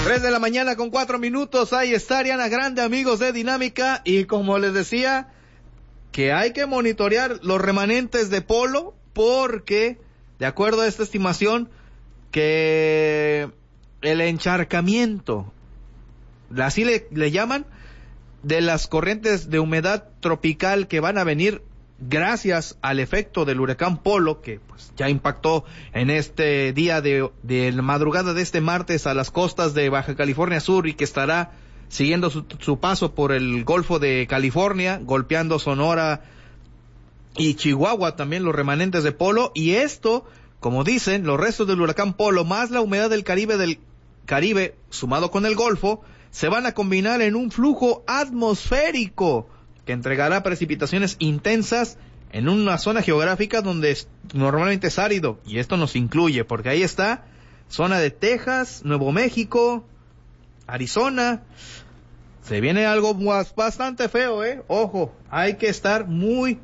3:04 ahí está Ariana Grande, amigos de Dinámica, y como les decía, que hay que monitorear los remanentes de Polo, porque, de acuerdo a esta estimación, que el encharcamiento, así le llaman, de las corrientes de humedad tropical que van a venir gracias al efecto del huracán Polo, que pues ya impactó en este día de la madrugada de este martes a las costas de Baja California Sur, y que estará siguiendo su paso por el Golfo de California, golpeando Sonora y Chihuahua, también los remanentes de Polo. Y esto, como dicen, los restos del huracán Polo más la humedad del Caribe sumado con el Golfo se van a combinar en un flujo atmosférico que entregará precipitaciones intensas en una zona geográfica donde normalmente es árido, y esto nos incluye, porque ahí está zona de Texas, Nuevo México, Arizona. Se viene algo bastante feo, ojo, hay que estar muy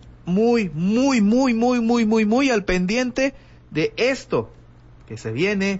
al pendiente de esto que se viene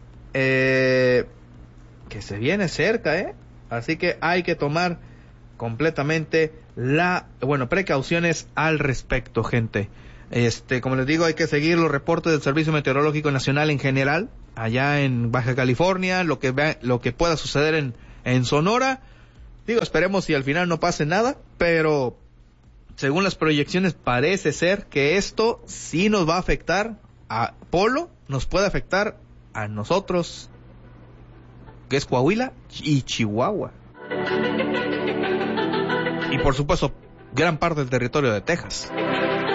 cerca, así que hay que tomar completamente precauciones al respecto, gente. Como les digo, hay que seguir los reportes del Servicio Meteorológico Nacional en general, allá en Baja California, lo que pueda suceder en Sonora. Digo, esperemos si al final no pase nada, pero según las proyecciones parece ser que esto sí nos va a afectar a Polo, nos puede afectar a nosotros, que es Coahuila y Chihuahua. Y por supuesto, gran parte del territorio de Texas.